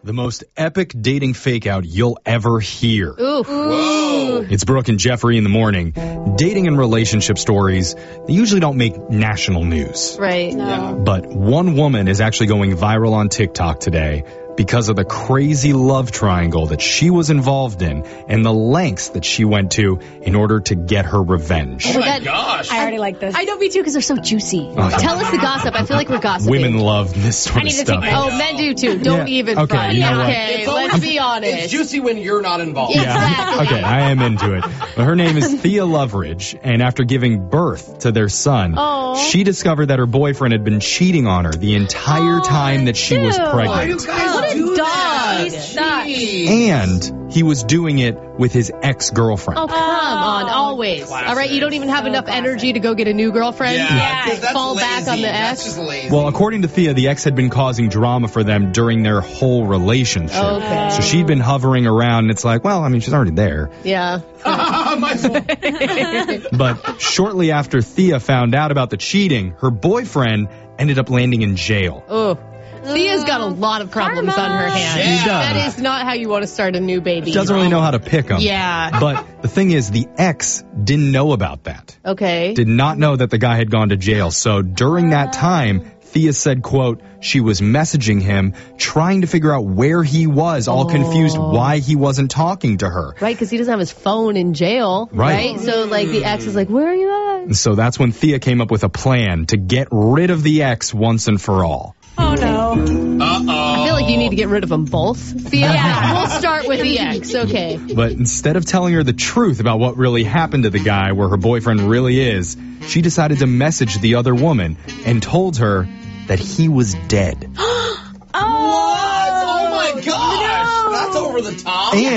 The most epic dating fake-out you'll ever hear. Ooh. Whoa. It's Brooke and Jeffrey in the morning. Dating and relationship stories, they usually don't make national news. Right. Yeah. But one woman is actually going viral on TikTok today because of the crazy love triangle that she was involved in and the lengths that she went to in order to get her revenge. Oh my gosh. I already like this. I know, me too, because they're so juicy. yeah. Tell us the gossip. I feel like we're gossiping. Women love this sort of need to stuff. take Oh, men do too. Don't Yeah. even Okay, front. you know what? Okay, It's let's always- be honest. It's juicy when you're not involved. Yeah. Yeah. Exactly. Okay, I am into it. But her name is Thea Loveridge, and after giving birth to their son, Aw. she discovered that her boyfriend had been cheating on her the entire time that she was dude. Why do pregnant. guys What a do dog. that? He sucks. Jeez. And he was doing it with his ex-girlfriend. Oh, come on. Always. Classic. All right, you don't even have enough energy to go get a new girlfriend? Yeah, 'cause that's Fall lazy. back on the That's ex? just lazy. Well, according to Thea, the ex had been causing drama for them during their whole relationship. Okay. So she'd been hovering around, and it's like, well, I mean, she's already there. Yeah. My fault. But shortly after Thea found out about the cheating, her boyfriend ended up landing in jail. Oh. Thea's got a lot of problems on her hands. She does. That is not how you want to start a new baby. Doesn't really know how to pick them. Yeah. But the thing is, the ex didn't know about that. Okay. Did not know that the guy had gone to jail. So during that time, Thea said, quote, she was messaging him, trying to figure out where he was, all confused why he wasn't talking to her. Right, because he doesn't have his phone in jail. Right. So, like, the ex is like, where are you at? And so that's when Thea came up with a plan to get rid of the ex once and for all. Oh, no. I feel like you need to get rid of them both. Thea, we'll start with the ex. Okay. But instead of telling her the truth about what really happened to the guy, where her boyfriend really is, she decided to message the other woman and told her that he was dead. What? Oh my gosh. That's over the top. And